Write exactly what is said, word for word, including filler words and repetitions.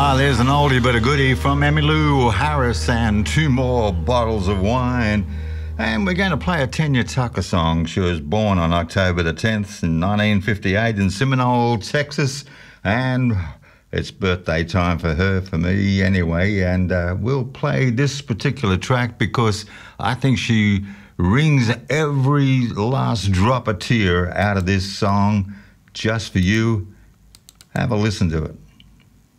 Ah, there's an oldie but a goodie from Emmylou Harris and two more bottles of wine. And we're going to play a Tanya Tucker song. She was born on October the tenth in nineteen fifty-eight in Seminole, Texas. And it's birthday time for her, for me anyway. And uh, we'll play this particular track because I think she wrings every last drop of tear out of this song just for you. Have a listen to it.